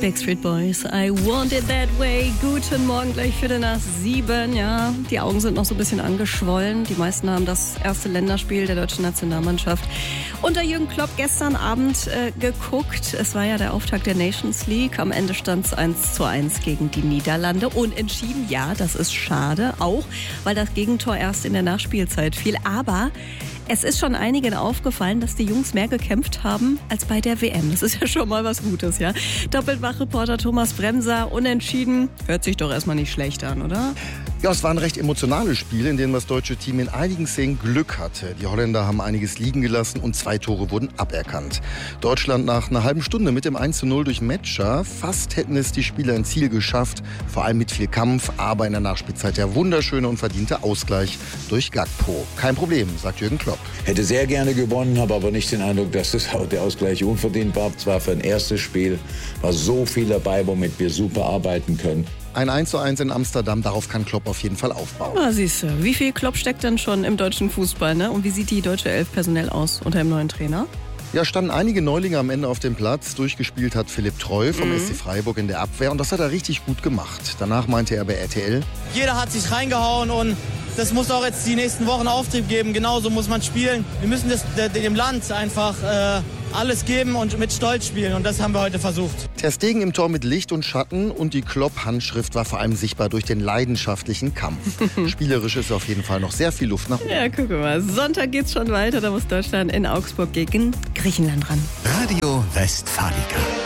Backstreet Boys, I Want It That Way. Guten Morgen, gleich 7:15. Ja, die Augen sind noch so ein bisschen angeschwollen. Die meisten haben das erste Länderspiel der deutschen Nationalmannschaft unter Jürgen Klopp gestern Abend geguckt. Es war ja der Auftakt der Nations League. Am Ende stand es 1:1 gegen die Niederlande. Unentschieden, ja, das ist schade. Auch, weil das Gegentor erst in der Nachspielzeit fiel. Aber es ist schon einigen aufgefallen, dass die Jungs mehr gekämpft haben als bei der WM. Das ist ja schon mal was Gutes, ja. Doppelwach-Reporter Thomas Bremser, unentschieden. Hört sich doch erstmal nicht schlecht an, oder? Ja, es war ein recht emotionales Spiel, in dem das deutsche Team in einigen Szenen Glück hatte. Die Holländer haben einiges liegen gelassen und 2 Tore wurden aberkannt. Deutschland nach einer halben Stunde mit dem 1:0 durch Metscher. Fast hätten es die Spieler ins Ziel geschafft, vor allem mit viel Kampf. Aber in der Nachspielzeit der wunderschöne und verdiente Ausgleich durch Gakpo. Kein Problem, sagt Jürgen Klopp. Hätte sehr gerne gewonnen, habe aber nicht den Eindruck, dass der Ausgleich unverdient war. Es war für ein erstes Spiel, war so viel dabei, womit wir super arbeiten können. Ein 1:1 in Amsterdam, darauf kann Klopp auf jeden Fall aufbauen. Ah, siehst du, wie viel Klopp steckt denn schon im deutschen Fußball, ne? Und wie sieht die deutsche Elf personell aus unter dem neuen Trainer? Ja, standen einige Neulinge am Ende auf dem Platz. Durchgespielt hat Philipp Treu vom SC Freiburg in der Abwehr. Und das hat er richtig gut gemacht. Danach meinte er bei RTL: Jeder hat sich reingehauen und das muss auch jetzt die nächsten Wochen Auftrieb geben. Genauso muss man spielen. Wir müssen dem Land einfach alles geben und mit Stolz spielen. Und das haben wir heute versucht. Ter Stegen im Tor mit Licht und Schatten. Und die Klopp-Handschrift war vor allem sichtbar durch den leidenschaftlichen Kampf. Spielerisch ist auf jeden Fall noch sehr viel Luft nach oben. Ja, guck mal. Sonntag geht's schon weiter. Da muss Deutschland in Augsburg gegen Griechenland ran. Radio Westfalica.